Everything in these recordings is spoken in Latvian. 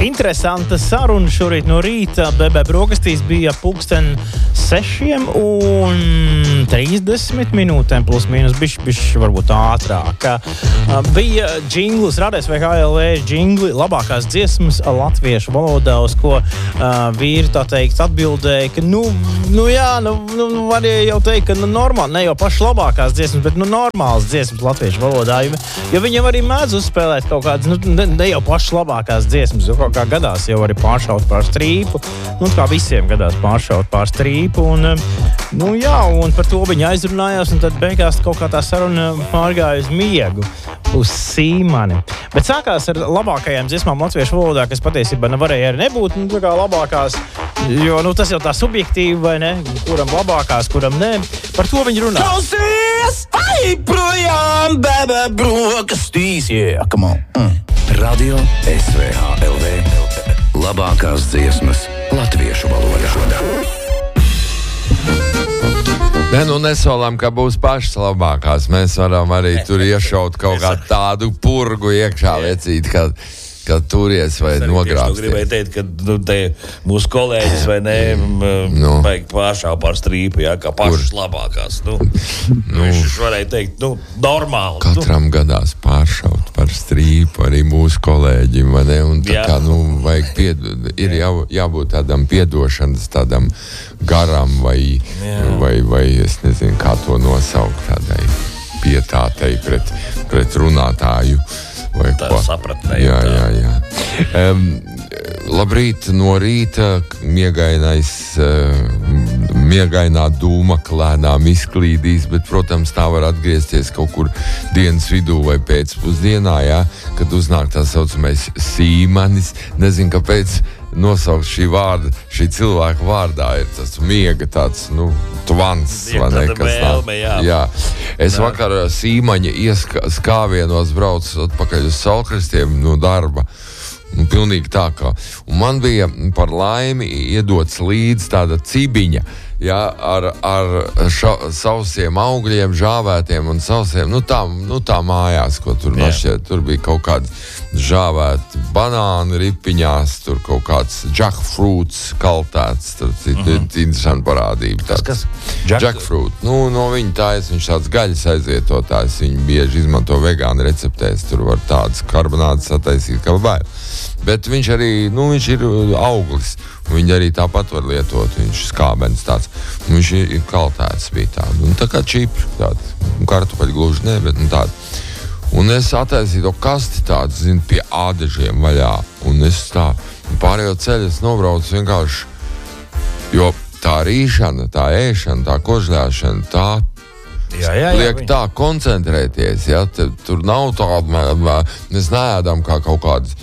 Interesanta saruna šorīt no rīta. BB brokastīs bija 6:30 minūtēm, plus mīnus, bišķi varbūt ātrāk. Bija džinglis, radies vai HLV džingli, labākās dziesmas latviešu valodā, uz ko vīri tā teikt atbildēja, ka var jau teikt, ka normāli, ne jau paši labākās dziesmas, bet normālas dziesmas latviešu valodā, jo viņam arī mēdz uzspēlēt kaut kādas, ne jau paši labākās dziesmas, jo kaut kā gadās jau arī pāršaut pār strīpu, kā visiem gadās pāršaut pār strīpu, un par to viņi aizrunājās, un tad beigās kaut kā tā saruna pārgāja uz miegu, uz Sīmani. Bet sākās ar labākajām dziesmām latviešu valodā, kas patiesībā nevarēja arī nebūt, tā kā labākās, jo, tas jau tā subjektīvi, vai ne, kuram labākās, kuram ne, par to viņi runā. Klausies, ai projām, bebe brokastīs, yeah, come on. Radio SVHLV. Labākās dziesmas latviešu valodā. Nesolām, ka būs pašas labākās. Mēs varam arī tur iešaut kaut kā tādu purgu iekšā vecīt, ka turies vai nogrābsties. Es gribēju teikt, ka te mūsu kolēģis vai ne, vajag pāršāv pār strīpu, kā pašas labākās. Viņš varēja teikt, normāli. Katram gadās pāršaut par strīpu arī mūsu kolēģim, vai ne? Un tā kā, vajag ir jābūt tādam piedošanas, tādam garam vai es nezinu, kā to nosaukt, tādai pietātei pret runātāju. Tā sapratnē. Jā. Labrīt, no rīta miegainā dūma lēnām izklīdīs, bet, protams, tā var atgriezties kaut kur dienas vidū vai pēcpusdienā, kad uznāk tā saucamais Sīmanis. Nezinu, kāpēc nosaukt šī cilvēka vārdā ir tas miega tāds, tvans, vai ne? Vēlme, jā. Es vakar Sīmaņa skāvienos braucu atpakaļ uz Salkristiem no darba. Pilnīgi tā kā. Un man bija par laimi iedots līdz tāda cibiņa, ar sausiem augļiem, žāvētiem un sausiem, tā mājās, ko tur nošķiet. Tur bija kaut kāds žāvēti banāni ripiņās, tur kaut kāds jackfruits kaltēts, tur interesanti parādība. Kas? Jackfruit. No viņa tājas, viņš tāds gaļas aizietotājs, viņi bieži izmanto vegāni receptēs, tur var tādas karbonādes sataisīt, kā bail. Bet viņš arī, viņš ir auglis, viņi arī tāpat var lietot, viņš skābens tāds, viņš ir kaltēts bija tāda, tā kā čipri tāda, kartupeļu gluži ne, bet tāda. Un es attaisīju to kasti tādu, pie ādežiem vaļā, un es tā pārējo ceļu es nobraucu vienkārši, jo tā rīšana, tā ēšana, tā kožļāšana, tā liek tā koncentrēties, tur nav tāda, mēs neēdam kā kaut kādas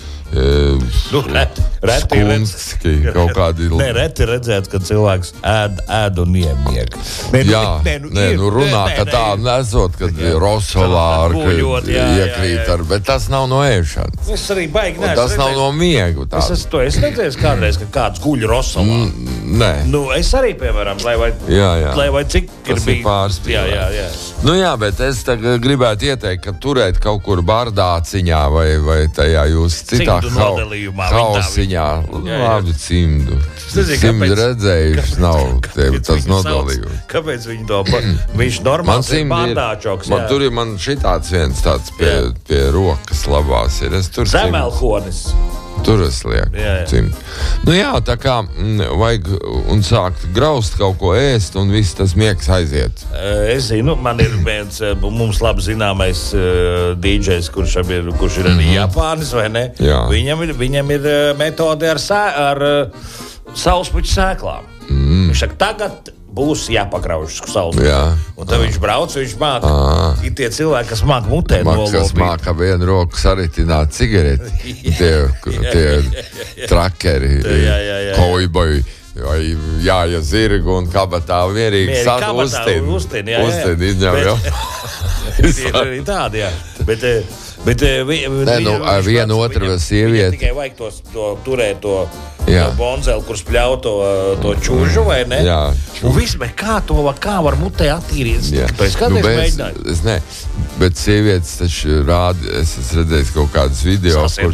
skunski, kaut kādi... Reti redzēt, kad cilvēks ēd un iemieg. Runā, ka tā nesot, kad rosolāri iekrīt ar, bet tas nav no ēšanas. Es arī baigi neesmu. Tas nav no miegu. Es redzēju kādreiz, ka kāds guļ rosolā. Nē. Es arī, piemēram, lai vai cik ir bijis. Jā. Jā, bet es gribētu ieteikt, ka turēt kaut kur bardāciņā vai tajā jūs citā hausiņā. Labi, cimdu. Redzējuši nav tas nodalījums. Kāpēc viņi to viņš normāls ir bardāčoks? Tur ir man šitāds viens tāds pie rokas labās ir. Zemelhonis. Tur es lieku cimdu. Tā kā vajag un sākt graust kaut ko ēst un viss tas miegs aiziet. Es zinu, man ir viens mums labi zināmais DJs, kurš ir arī Japānis, vai ne? Jā. Viņam ir metode ar saulespuķu sēklām. Viņš saka, tagad būs jāpakrauž saulespuķi. Un tad viņš brauc, viņš māka. Ir tie cilvēki, kas māka mutē nolopīt. Kas māka vienu roku saritināt cigareti. Tie trakeri, koiboji. Jāja zirgu un kabatā vienīgi uztin izņem, Ir arī tādi, Bet viena otra sieviete. Tikai vajag to turēt to bonzeli, kur spļauj to čūžu, vai ne? Jā. Un viss, bet kā var mutē attīrīt? Tu esi kādreiz mēģinājis? Bet sievietes taču rāda, es esmu redzējis kaut kādas video, kur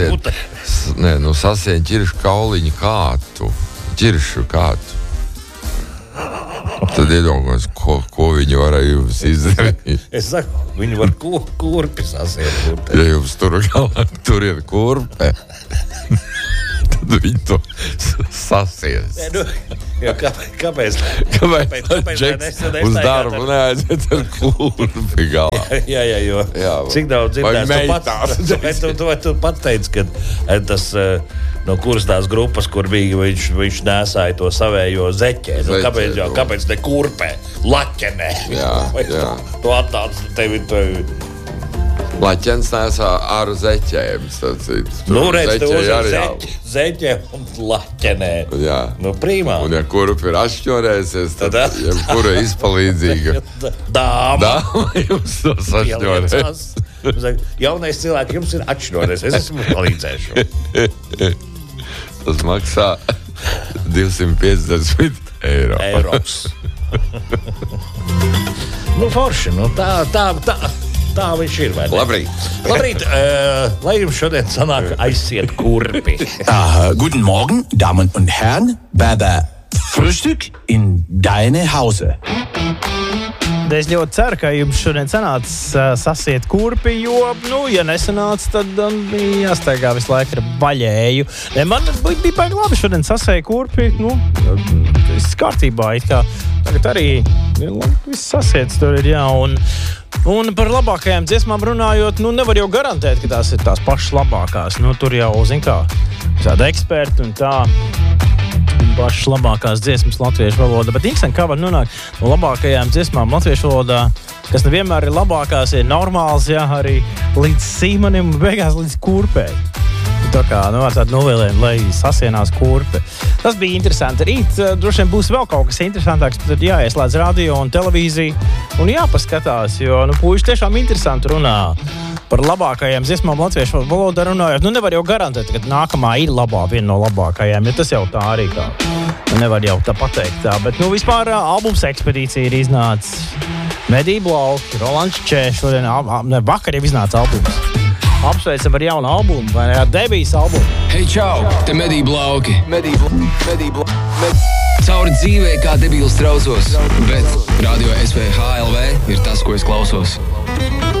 sasien ķiršu kauliņu kātu. Ķiršu kātu. Tad iedomājos, ko viņi varēja jums izdarīt. Es saku, viņi var kurpi sasiet. Ja jums tur ir kurpe, tad viņi to sasies. Kāpēc uz darbu neaiziet ar kurpi galā? Jā. Cik daudz dzirdēs? Tu pats teici, ka tas no kuras tās grupas, kur bija viņš nesāja to savējo zeķē. Kāpēc ne kurpē? Laķenē. Jā. Tu attāds tevi. Laķens nesā ar zeķēm. Redz, te uzvar zeķē un laķenē. Jā. Prīmā. Un ja kurp ir atšķorēsies, tad jebkura izpalīdzīga dāma jums to sašķorēs. Jaunais cilvēks jums ir atšķorēs. Es esmu palīdzēšu. Tas maksā 250 Eiros. Forši. Tā viņš ir. Labrīt. Lai jums šodien sanāk aiziet kurpi. Guten Morgen, Damen und Herren. Berber Frühstück in deine Hause. Es ļoti ceru, ka jums šodien sanāca sasiet kurpi, jo, ja nesanāca, tad jāstaigā visu laiku ar baļēju. Man bija baigi labi šodien sasēja kurpi, viss kārtībā, it kā tagad arī viss sasiets tur ir, jā, un par labākajām dziesmām runājot, nevar jau garantēt, ka tās ir tās pašas labākās, tur jau, zin kā, tāda eksperti un tā. Pašas labākās dziesmas latviešu valodā, bet interesanti, kā var nonākt no labākajām dziesmām latviešu valodā, kas nevienmēr ir labākās, ir normāls, jā, arī līdz sīmanim un beigās līdz kurpei. Tā kā, ar tādu novēlējumu, lai sasienās kurpe. Tas bija interesanti. Rīt droši vien būs vēl kaut kas interesantāks, tad jāieslēdz radio un televīziju un jāpaskatās, jo, puiši tiešām interesanti runā par labākajām dziesmām latviešu valodā runājot. Nevar jau garantēt, ka nākamā ir viena no labākajām, jo tas jau tā arī kā. Nevar jau tā pateikt tā, bet vispār albums Ekspedīcija ir iznācis. Medību lauki, Rolands Čē, šodien, vakar jau iznāca albums. Apsveicam ar jaunu albumu, vai ar debijas albumu. Hei, čau! Te Medību lauki. Medību. Cauri dzīvē kā debīls traucos, bet Radio SVH LV ir tas, ko es klausos.